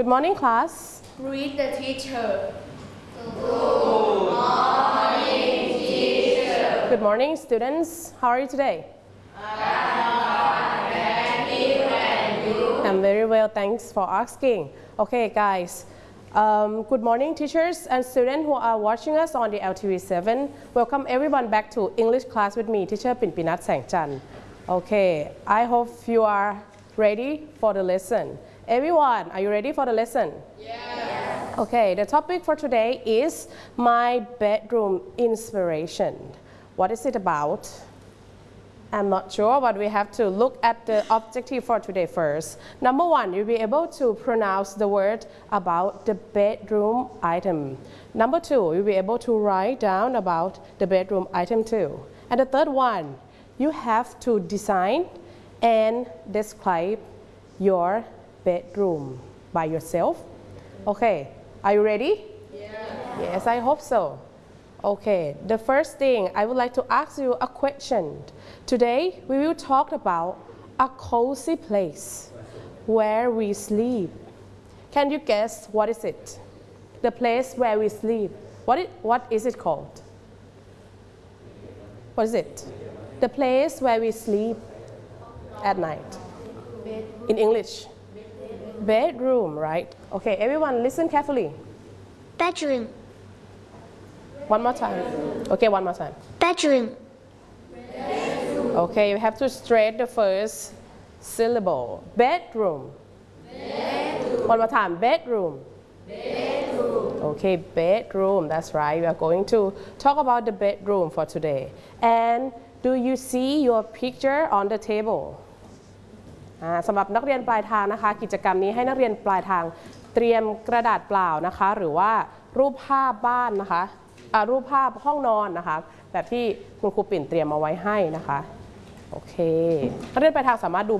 Good morning, class. Read the teacher. Good morning, students. How are you today? I'm very well, thanks for asking. Okay, guys. Good morning, teachers and students who are watching us on the LTV7. Welcome everyone back to English class with me, Teacher Pinpinat Sengchan. Okay, I hope you are ready for the lesson. Everyone, are you ready for the lesson? Yes. Okay, the topic for today is my bedroom inspiration. What is it about? I'm not sure, but we have to look at the objective for today first. Number one, you'll be able to pronounce the word about the bedroom item. Number two, you'll be able to write down about the bedroom item too. And the third one, you have to design and describe your bedroom by yourself. Okay, are you ready? Yes, I hope so. Okay, the first thing I would like to ask you a question. Today we will talk about a cozy place where we sleep. Can you guess what is it? The place where we sleep. What is it called? What is it? The place where we sleep at night. In English. Bedroom, right? Okay, everyone listen carefully. Bedroom. One more time. Okay, one more time. Bedroom. Okay, you have to straight the first syllable. Bedroom. One more time. Bedroom. Okay, bedroom. That's right. We are going to talk about the bedroom for today. And do you see your picture on the table? สำหรับนักเรียนปลายทางนะคะกิจกรรมนี้ให้นักเรียนปลายทางเตรียมกระดาษเปล่านะคะหรือว่ารูปภาพบ้านนะคะรูปภาพห้องนอนนะคะแบบที่คุณครูปิ่นเตรียมเอาไว้ให้นะคะโอเคนักเรียนปลายทางสามารถดู